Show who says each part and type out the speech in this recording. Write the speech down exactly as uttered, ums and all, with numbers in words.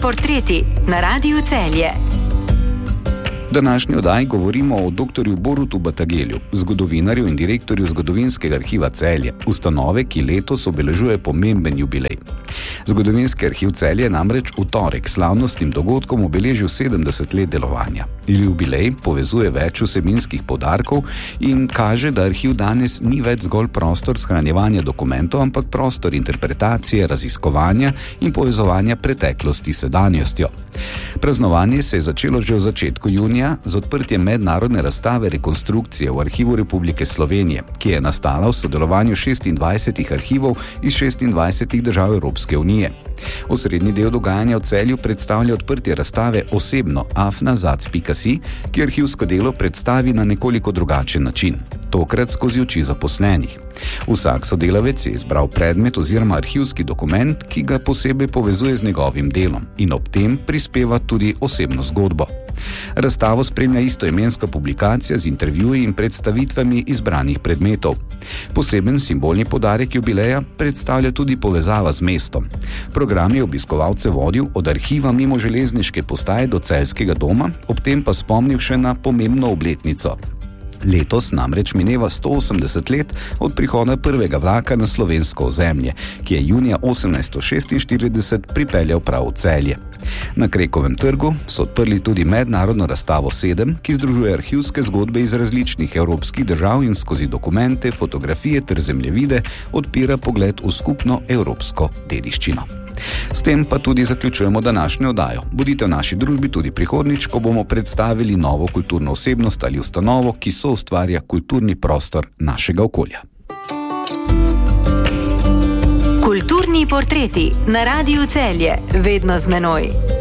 Speaker 1: portreti na Radiu Celje.
Speaker 2: V današnji oddaji govorimo o doktorju Borutu Batagelju, zgodovinarju in direktorju Zgodovinskega arhiva Celje, ustanove, ki letos obeležuje pomemben jubilej. Zgodovinski arhiv Celje je namreč v torek slavnostnim dogodkom obeležil sedemdeset let delovanja. Jubilej povezuje več vsebinskih poudarkov in kaže, da arhiv danes ni več zgolj prostor shranjevanja dokumentov, ampak prostor interpretacije, raziskovanja in povezovanja preteklosti s sedanjostjo. Praznovanje se je začelo že v začetku junija z odprtjem mednarodne razstave rekonstrukcije v Arhivu Republike Slovenije, ki je nastala v sodelovanju šestindvajsetih arhivov iz šestindvajsetih držav Evropske unije. Osrednji del dogajanja v Celju predstavlja odprtje razstave Osebno afnazac pika si, ki arhivsko delo predstavi na nekoliko drugačen način, tokrat skozi oči zaposlenih. Vsak sodelavec je izbral predmet oziroma arhivski dokument, ki ga posebej povezuje z njegovim delom in ob tem prispeva tudi osebno zgodbo. Razstavo spremlja istoimenska publikacija z intervjuji in predstavitvami izbranih predmetov. Poseben simbolni poudarek jubileja predstavlja tudi povezava z mestom. Program je obiskovalce vodil od arhiva mimo železniške postaje do Celjskega doma, ob tem pa spomnil še na pomembno obletnico. Letos namreč mineva sto osemdeset let od prihoda prvega vlaka na slovensko ozemlje, ki je junija osemnajststo šestinštirideset pripeljal prav v Celje. Na Krekovem trgu so odprli tudi mednarodno razstavo sedem, ki združuje arhivske zgodbe iz različnih evropskih držav in skozi dokumente, fotografije ter zemljevide odpira pogled v skupno evropsko dediščino. S tem pa tudi zaključujemo današnjo oddajo. Bodite v naši družbi tudi prihodnjič, ko bomo predstavili novo kulturno osebnost ali ustanovo, ki soustvarja kulturni prostor našega okolja.
Speaker 1: Kulturni portreti na Radiu Celje, vedno z menoj.